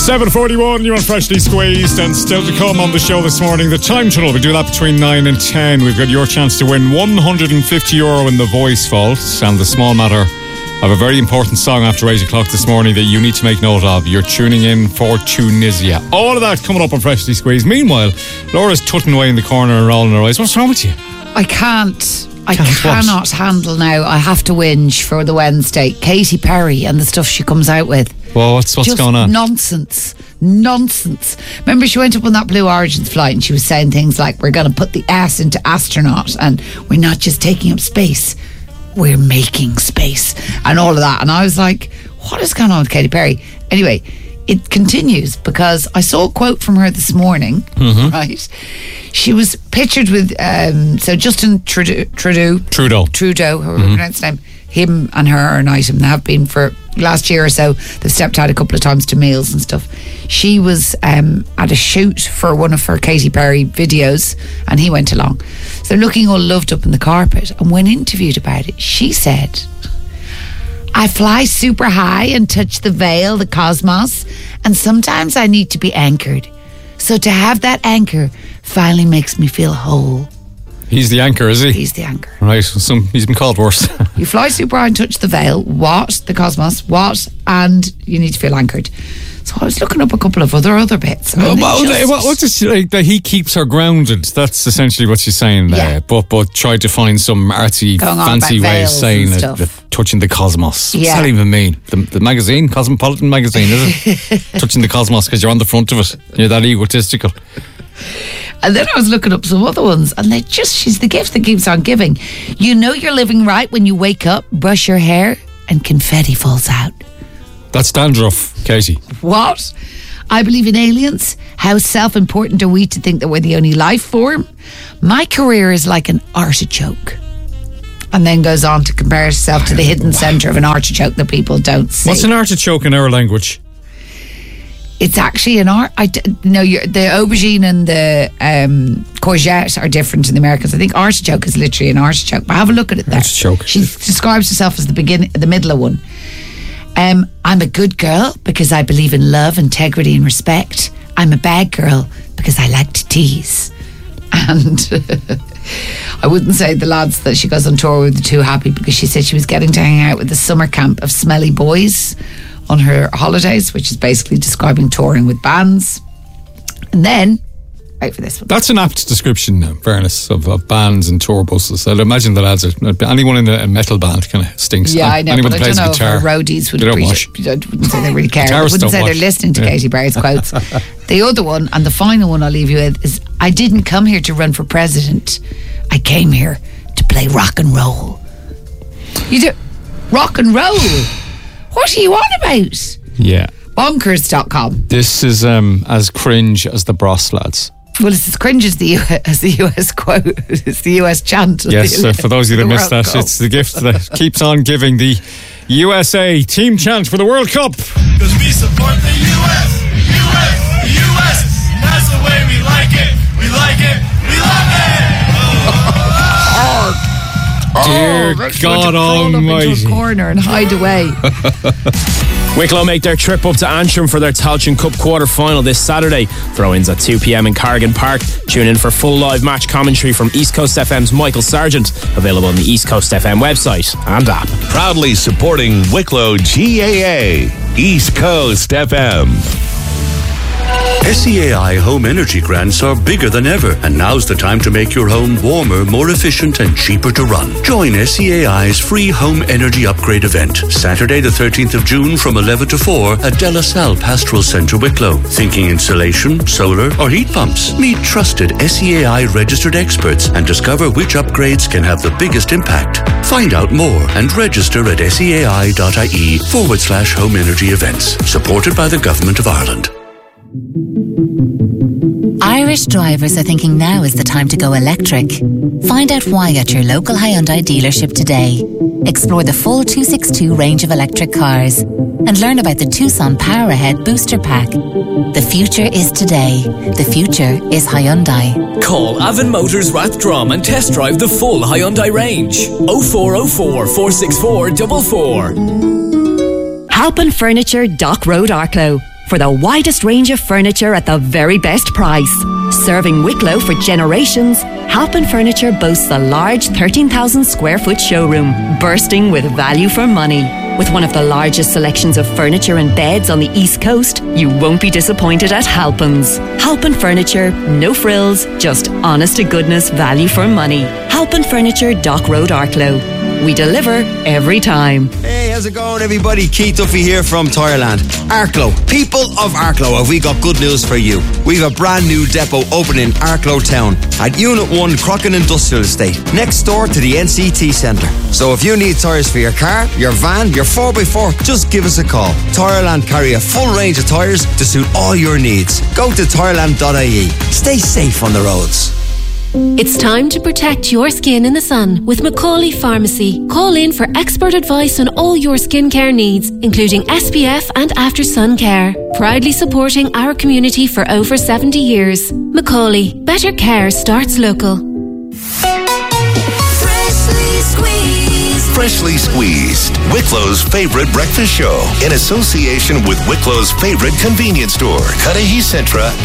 7:41, you're on Freshly Squeezed, and still to come on the show this morning, the time tunnel. We do that between 9 and 10. We've got your chance to win €150 in the voice vault, and the small matter of a very important song after 8 o'clock this morning that you need to make note of. You're tuning in for Tunisia. All of that coming up on Freshly Squeezed. Meanwhile, Laura's tutting away in the corner and rolling her eyes. What's wrong with you? I cannot handle now. I have to whinge for the Wednesday. Katy Perry and the stuff she comes out with. Well, what's just going on? Nonsense. Remember, she went up on that Blue Origins flight and she was saying things like, we're going to put the S into astronaut and we're not just taking up space, we're making space, and all of that. And I was like, what is going on with Katy Perry? Anyway, it continues because I saw a quote from her this morning, right? She was pictured with Justin Trudeau, however you pronounce his name. Him and her are an item. They have been for last year or so. They've stepped out a couple of times to meals and stuff. She was at a shoot for one of her Katy Perry videos and he went along. So they're looking all loved up in the carpet. And when interviewed about it, she said, I fly super high and touch the veil, the cosmos, and sometimes I need to be anchored. So to have that anchor finally makes me feel whole. He's the anchor, is he? He's the anchor. Right, he's been called worse. You fly super high and touch the veil, the cosmos, and you need to feel anchored. So I was looking up a couple of other bits. What's this, like, that he keeps her grounded? That's essentially what she's saying there. Yeah. But tried to find some artsy, fancy way of saying it. Touching the cosmos. Yeah. What's that even mean? The magazine, Cosmopolitan magazine, is it? Touching the cosmos because you're on the front of it. You're that egotistical. And then I was looking up some other ones, and she's the gift that keeps on giving. You know you're living right when you wake up, brush your hair, and confetti falls out. That's dandruff, Katie. What? I believe in aliens. How self-important are we to think that we're the only life form? My career is like an artichoke. And then goes on to compare herself to the hidden centre of an artichoke that people don't see. What's an artichoke in our language? It's actually the aubergine and the courgette are different in the Americans. I think artichoke is literally an artichoke. But have a look at it there. Artichoke. She describes herself as the middle of one. I'm a good girl because I believe in love, integrity and respect. I'm a bad girl because I like to tease. And I wouldn't say the lads that she goes on tour with are too happy, because she said she was getting to hang out with the summer camp of smelly boys on her holidays, which is basically describing touring with bands. And then, wait for this one. That's an apt description, in fairness, of bands and tour buses. I'd imagine the lads are, anyone in a metal band kind of stinks. Yeah, I know, anyone but that plays I don't know guitar, if our roadies would appreciate. I wouldn't say they really care. I wouldn't say they're listening to Katy Perry's quotes. The other one, and the final one I'll leave you with, is I didn't come here to run for president. I came here to play rock and roll. You do rock and roll? What are you on about? Yeah. Bonkers.com. This is as cringe as the Bros lads. Well, it's as cringe as the US quote. It's the US chant. Yes, for those of you that missed that, it's the gift that keeps on giving, the USA team chant for the World Cup. Because we support the US. That's the way we like it. We like it. We love it. Dear God Almighty. Into a corner and hide away. Wicklow make their trip up to Antrim for their Tailteann Cup quarter-final this Saturday. Throw-ins at 2 p.m. in Carrigan Park. Tune in for full live match commentary from East Coast FM's Michael Sargent, available on the East Coast FM website and app. Proudly supporting Wicklow GAA, East Coast FM. SEAI home energy grants are bigger than ever, and now's the time to make your home warmer, more efficient and cheaper to run. Join SEAI's free home energy upgrade event, Saturday the 13th of June from 11 to 4 at De La Salle Pastoral Centre, Wicklow. Thinking insulation, solar or heat pumps? Meet trusted SEAI registered experts and discover which upgrades can have the biggest impact. Find out more and register at seai.ie/home energy events. Supported by the Government of Ireland. Irish drivers are thinking now is the time to go electric. Find out why at your local Hyundai dealership today. Explore the full 262 range of electric cars and learn about the Tucson Power Ahead Booster Pack. The future is today. The future is Hyundai. Call Avon Motors Rathdrum and test drive the full Hyundai range. 0404 464 44. Halpin Furniture, Dock Road, Arklow. for the widest range of furniture at the very best price. Serving Wicklow for generations, Halpin Furniture boasts a large 13,000 square foot showroom, bursting with value for money. With one of the largest selections of furniture and beds on the East Coast, you won't be disappointed at Halpin's. Halpin Furniture, no frills, just honest to goodness value for money. Halpin Furniture, Dock Road, Arklow. We deliver every time. Hey, how's it going, everybody? Keith Duffy here from Tireland. Arklow, people of Arklow, have we got good news for you. We've a brand new depot opening in Arklow Town at Unit 1 Crocken Industrial Estate, next door to the NCT Centre. So if you need tyres for your car, your van, your 4x4, just give us a call. Tireland carry a full range of tyres to suit all your needs. Go to tireland.ie. Stay safe on the roads. It's time to protect your skin in the sun with Macaulay Pharmacy. Call in for expert advice on all your skincare needs, including SPF and after sun care. Proudly supporting our community for over 70 years. Macaulay, better care starts local. Freshly Squeezed, Wicklow's favorite breakfast show, in association with Wicklow's favorite convenience store, Cudahy Centra